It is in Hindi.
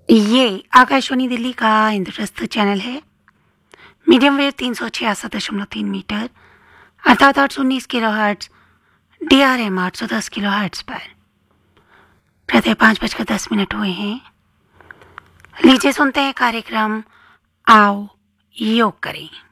ये आकाशवाणी दिल्ली का इंद्रप्रस्थ चैनल है। मीडियम वेव 366.3 मीटर अर्थात 819 kilo hertz, DRM 810 kilo hertz पर प्रातः 5:10 हुए हैं। लीजिए सुनते हैं कार्यक्रम आओ योग करें।